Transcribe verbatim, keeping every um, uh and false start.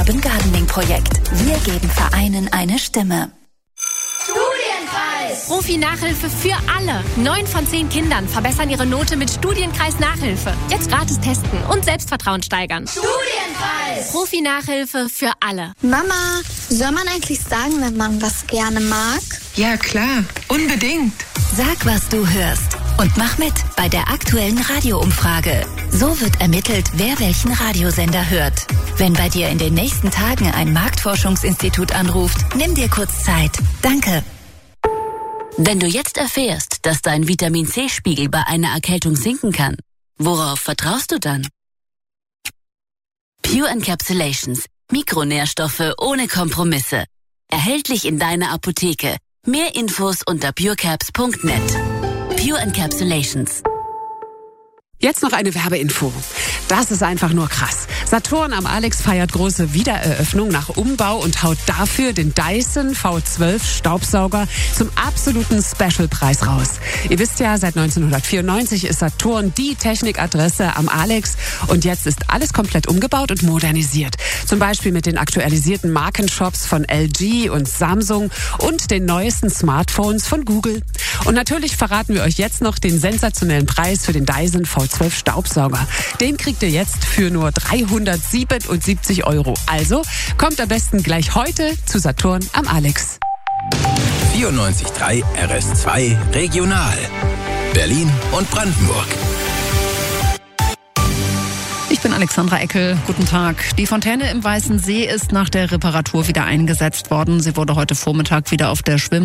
Urban Gardening Projekt. Wir geben Vereinen eine Stimme. Studienkreis! Profi-Nachhilfe für alle. Neun von zehn Kindern verbessern ihre Note mit Studienkreis-Nachhilfe. Jetzt gratis testen und Selbstvertrauen steigern. Studienkreis! Profi-Nachhilfe für alle. Mama, soll man eigentlich sagen, wenn man was gerne mag? Ja, klar. Unbedingt. Sag, was du hörst. Und mach mit bei der aktuellen Radioumfrage. So wird ermittelt, wer welchen Radiosender hört. Wenn bei dir in den nächsten Tagen ein Marktforschungsinstitut anruft, nimm dir kurz Zeit. Danke. Wenn du jetzt erfährst, dass dein Vitamin-C-Spiegel bei einer Erkältung sinken kann, worauf vertraust du dann? Pure Encapsulations. Mikronährstoffe ohne Kompromisse. Erhältlich in deiner Apotheke. Mehr Infos unter purecaps punkt net. Pure Encapsulations. Jetzt noch eine Werbeinfo. Das ist einfach nur krass. Saturn am Alex feiert große Wiedereröffnung nach Umbau und haut dafür den Dyson V zwölf Staubsauger zum absoluten Specialpreis raus. Ihr wisst ja, seit neunzehnhundertvierundneunzig ist Saturn die Technikadresse am Alex und jetzt ist alles komplett umgebaut und modernisiert. Zum Beispiel mit den aktualisierten Markenshops von L G und Samsung und den neuesten Smartphones von Google. Und natürlich verraten wir euch jetzt noch den sensationellen Preis für den Dyson V zwölf Staubsauger. Den kriegt ihr jetzt für nur dreihundertsiebenundsiebzig Euro. Also kommt am besten gleich heute zu Saturn am Alex. vierundneunzig Komma drei R S zwei Regional. Berlin und Brandenburg. Ich bin Alexandra Eckel. Guten Tag. Die Fontäne im Weißen See ist nach der Reparatur wieder eingesetzt worden. Sie wurde heute Vormittag wieder auf der Schwimm